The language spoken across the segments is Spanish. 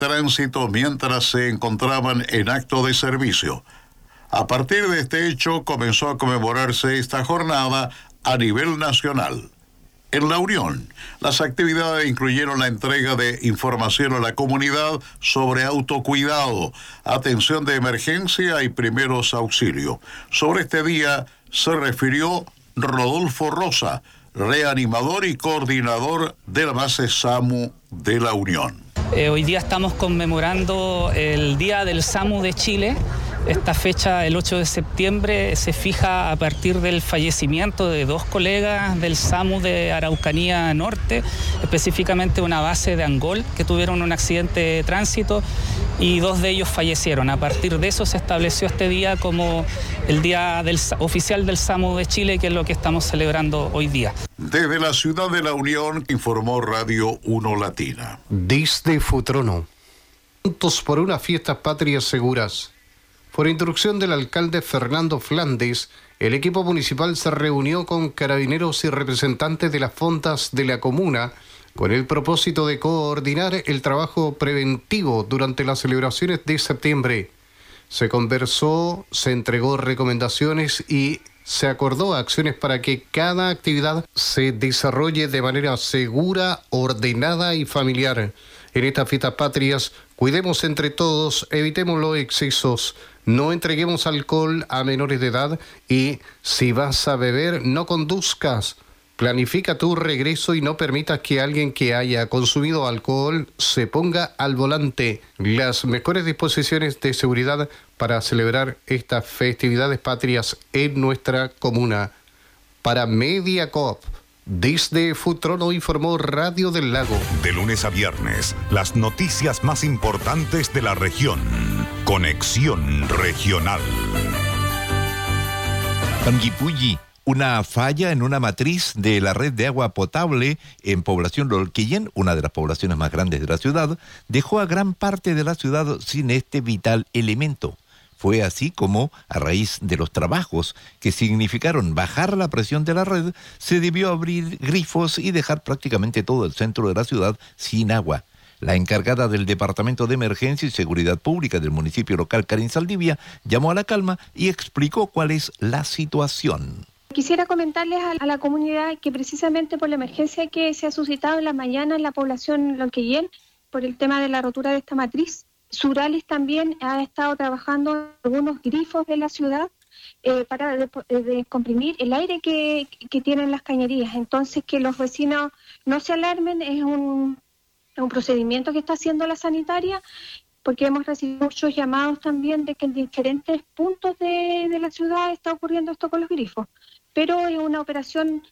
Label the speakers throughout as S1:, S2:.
S1: tránsito mientras se encontraban en acto de servicio. A partir de este hecho comenzó a conmemorarse esta jornada a nivel nacional. En La Unión, las actividades incluyeron la entrega de información a la comunidad sobre autocuidado, atención de emergencia y primeros auxilios. Sobre este día se refirió Rodolfo Rosa, reanimador y coordinador de la base SAMU de La Unión.
S2: Hoy día estamos conmemorando el Día del SAMU de Chile. Esta fecha, el 8 de septiembre, se fija a partir del fallecimiento de 2 colegas del SAMU de Araucanía Norte, específicamente una base de Angol, que tuvieron un accidente de tránsito y 2 de ellos fallecieron. A partir de eso se estableció este día como el Día oficial del SAMU de Chile, que es lo que estamos celebrando hoy día.
S1: Desde la ciudad de La Unión, informó Radio 1 Latina.
S3: Desde Futrono, juntos por unas fiestas patrias seguras. Por instrucción del alcalde Fernando Flandes, el equipo municipal se reunió con carabineros y representantes de las fondas de la comuna con el propósito de coordinar el trabajo preventivo durante las celebraciones de septiembre. Se conversó, se entregó recomendaciones y se acordó acciones para que cada actividad se desarrolle de manera segura, ordenada y familiar. En estas fiestas patrias, cuidemos entre todos, evitemos los excesos, no entreguemos alcohol a menores de edad y si vas a beber, no conduzcas. Planifica tu regreso y no permitas que alguien que haya consumido alcohol se ponga al volante. Las mejores disposiciones de seguridad para celebrar estas festividades patrias en nuestra comuna. Para Mediacoop, desde Futrono informó Radio del Lago.
S4: De lunes a viernes, las noticias más importantes de la región. Conexión Regional.
S5: Panguipulli, una falla en una matriz de la red de agua potable en población Lolquillén, una de las poblaciones más grandes de la ciudad, dejó a gran parte de la ciudad sin este vital elemento. Fue así como, a raíz de los trabajos que significaron bajar la presión de la red, se debió abrir grifos y dejar prácticamente todo el centro de la ciudad sin agua. La encargada del Departamento de Emergencia y Seguridad Pública del municipio local, Karin Saldivia, llamó a la calma y explicó cuál es la situación.
S6: Quisiera comentarles a la comunidad que precisamente por la emergencia que se ha suscitado en la mañana en la población Lolquillén, por el tema de la rotura de esta matriz, Suralis también ha estado trabajando en algunos grifos de la ciudad para descomprimir el aire que tienen las cañerías. Entonces, que los vecinos no se alarmen, es un procedimiento que está haciendo la sanitaria, porque hemos recibido muchos llamados también de que en diferentes puntos de la ciudad está ocurriendo esto con los grifos. Pero es una operación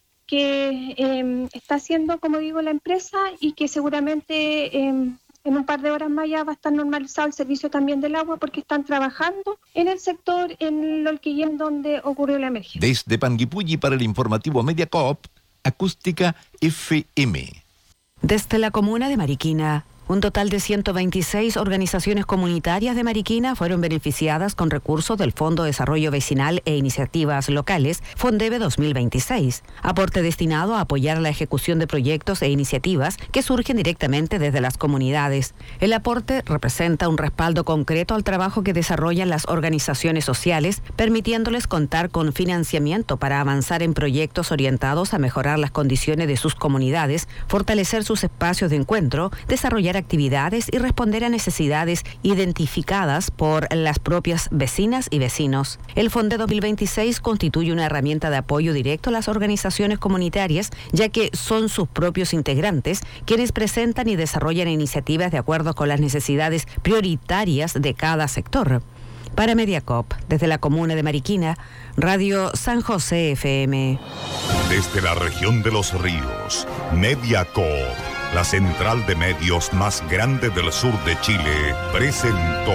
S6: que está haciendo, como digo, la empresa y que seguramente en un par de horas más ya va a estar normalizado el servicio también del agua, porque están trabajando en el sector, en Lolquillén, donde ocurrió la emergencia.
S5: Desde Panguipulli para el informativo Mediacoop, Acústica FM.
S7: Desde la comuna de Mariquina, un total de 126 organizaciones comunitarias de Mariquina fueron beneficiadas con recursos del Fondo de Desarrollo Vecinal e Iniciativas Locales, FONDEVE 2026, aporte destinado a apoyar la ejecución de proyectos e iniciativas que surgen directamente desde las comunidades. El aporte representa un respaldo concreto al trabajo que desarrollan las organizaciones sociales, permitiéndoles contar con financiamiento para avanzar en proyectos orientados a mejorar las condiciones de sus comunidades, fortalecer sus espacios de encuentro, desarrollar actividades y responder a necesidades identificadas por las propias vecinas y vecinos. El FONDE 2026 constituye una herramienta de apoyo directo a las organizaciones comunitarias, ya que son sus propios integrantes quienes presentan y desarrollan iniciativas de acuerdo con las necesidades prioritarias de cada sector. Para Mediacoop, desde la comuna de Mariquina, Radio San José FM.
S4: Desde la región de los ríos, Mediacoop, la central de medios más grande del sur de Chile, presentó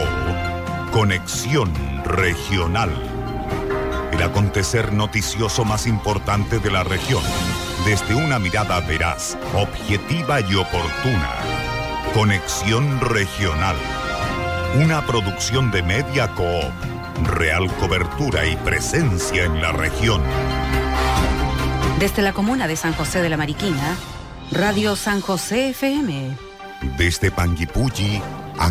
S4: Conexión Regional. El acontecer noticioso más importante de la región, desde una mirada veraz, objetiva y oportuna. Conexión Regional. Una producción de Mediacoop. Real cobertura y presencia en la región.
S7: Desde la comuna de San José de la Mariquina, Radio San José FM.
S4: Desde Panguipulli,